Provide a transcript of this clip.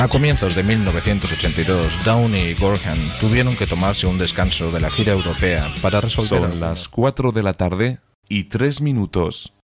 A comienzos de 1982, Downey y Gorham tuvieron que tomarse un descanso de la gira europea para resolver... Son las 4 de la tarde y 3 minutos.